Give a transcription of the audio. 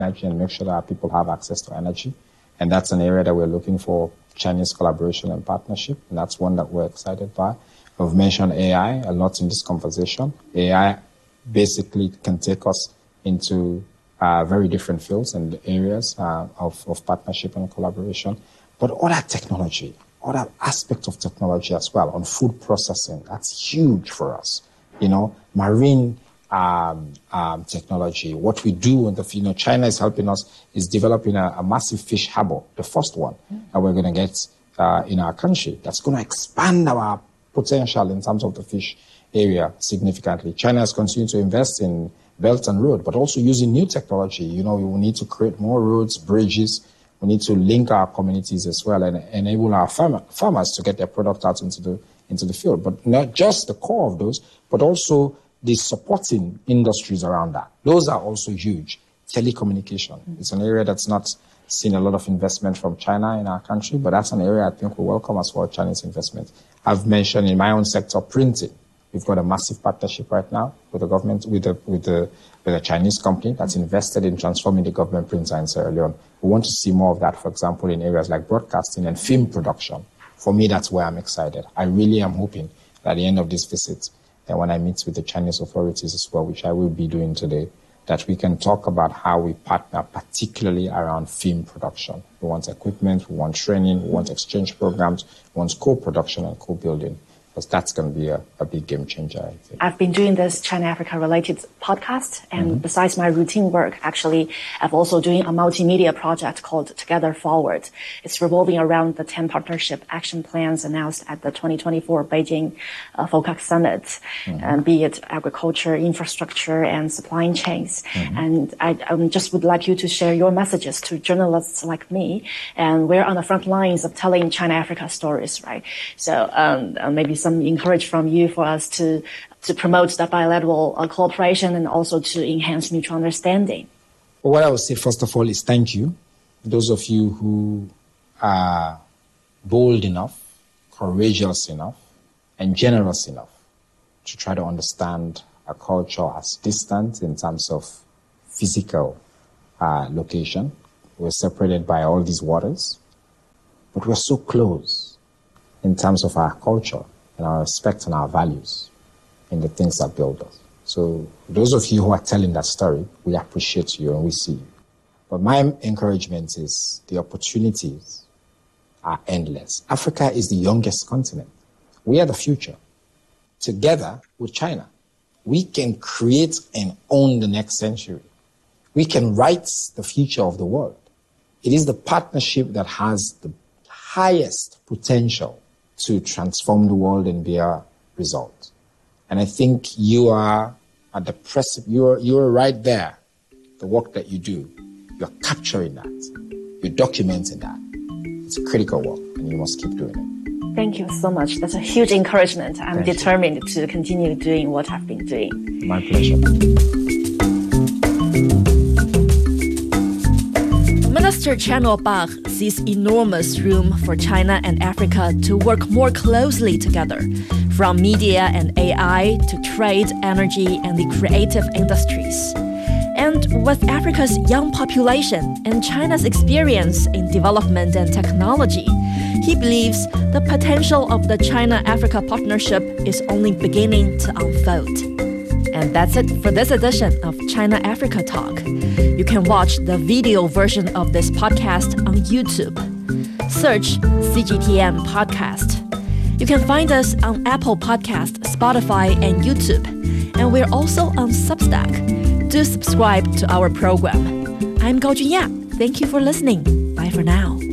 energy and make sure that our people have access to energy. And that's an area that we're looking for Chinese collaboration and partnership. And that's one that we're excited by. We've mentioned AI a lot in this conversation. AI basically can take us into very different fields and areas of partnership and collaboration. But other technology, other aspects of technology as well, on food processing, that's huge for us. Marine technology, what we do in the, China is helping us, is developing a massive fish harbor, the first one that we're going to get in our country. That's going to expand our potential in terms of the fish area significantly. China has continued to invest in Belt and Road, but also using new technology. We need to create more roads, bridges. We need to link our communities as well and enable our farmers to get their product out into the field. But not just the core of those, but also the supporting industries around that. Those are also huge. Telecommunication. It's an area that's not seen a lot of investment from China in our country, but that's an area I think we welcome as well, Chinese investment. I've mentioned in my own sector, printing. We've got a massive partnership right now with the government, with a Chinese company that's invested in transforming the government printer in Sierra Leone. We want to see more of that, for example, in areas like broadcasting and film production. For me, that's where I'm excited. I really am hoping that at the end of this visit, and when I meet with the Chinese authorities as well, which I will be doing today, that we can talk about how we partner, particularly around film production. We want equipment, we want training, we want exchange programs, we want co-production and co-building. Because that's going to be a big game changer, I think. I've been doing this China-Africa related podcast, and besides my routine work, actually, I'm also doing a multimedia project called Together Forward. It's revolving around the 10 partnership action plans announced at the 2024 Beijing FOCAC Summit, be it agriculture, infrastructure, and supply chains. And I just would like you to share your messages to journalists like me, and we're on the front lines of telling China-Africa stories, right? So maybe some encouragement from you for us to promote the bilateral cooperation and also to enhance mutual understanding. Well, what I would say, first of all, is thank you. Those of you who are bold enough, courageous enough, and generous enough to try to understand a culture as distant in terms of physical location. We're separated by all these waters, but we're so close in terms of our culture and our respect and our values in the things that build us. So those of you who are telling that story, we appreciate you and we see you. But my encouragement is the opportunities are endless. Africa is the youngest continent. We are the future. Together with China, we can create and own the next century. We can write the future of the world. It is the partnership that has the highest potential to transform the world and bear results. And I think you are at the precipice, you're right there. The work that you do, you're capturing that. You're documenting that. It's a critical work and you must keep doing it. Thank you so much. That's a huge encouragement. I'm determined to continue doing what I've been doing. My pleasure. Minister Chen Bach sees enormous room for China and Africa to work more closely together, from media and AI to trade, energy, and the creative industries. And with Africa's young population and China's experience in development and technology, he believes the potential of the China-Africa partnership is only beginning to unfold. And that's it for this edition of China-Africa Talk. You can watch the video version of this podcast on YouTube. Search CGTN Podcast. You can find us on Apple Podcast, Spotify, and YouTube. And we're also on Substack. Do subscribe to our program. I'm Gao Junya. Thank you for listening. Bye for now.